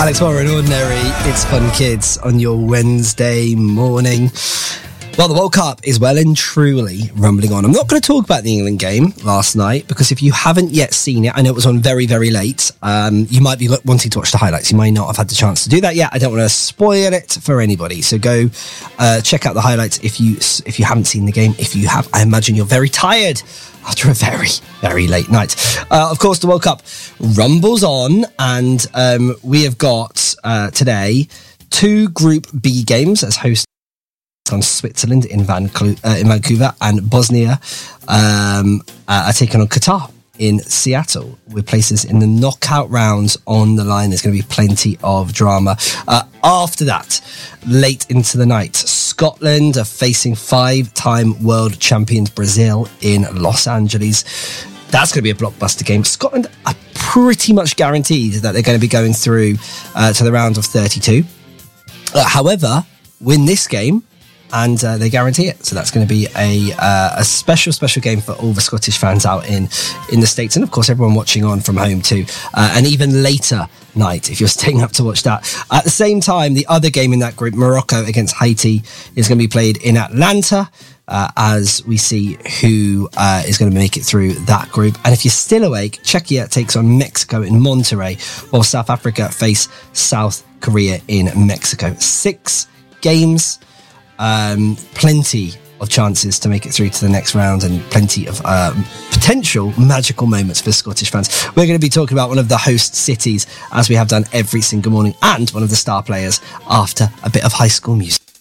Alex Warren, Ordinary. It's Fun Kids on your Wednesday morning. Well, the World Cup is well and truly rumbling on. I'm not going to talk about the England game last night because if you haven't yet seen it, I know it was on very, very late. You might be wanting to watch the highlights. You might not have had the chance to do that yet. I don't want to spoil it for anybody. So go check out the highlights if you haven't seen the game. If you have, I imagine you're very tired after a very, very late night. Of course, the World Cup rumbles on, and we have got today 2 Group B games as hosts on Switzerland in Vancouver, and Bosnia are taking on Qatar in Seattle, with places in the knockout rounds on the line. There's going to be plenty of drama. After that, late into the night, Scotland are facing 5-time world champions Brazil in Los Angeles. That's going to be a blockbuster game. Scotland are pretty much guaranteed that they're going to be going through to the round of 32. However, win this game and they guarantee it. So that's going to be a special game for all the Scottish fans out in the States, and of course everyone watching on from home too. And even later night if you're staying up to watch that. At the same time, the other game in that group, Morocco against Haiti, is going to be played in Atlanta. As we see who is going to make it through that group. And if you're still awake, Czechia takes on Mexico in Monterrey, while South Africa face South Korea in Mexico. 6 games, plenty of chances to make it through to the next round, and plenty of potential magical moments for Scottish fans. We're going to be talking about one of the host cities, as we have done every single morning, and one of the star players after a bit of High School Music.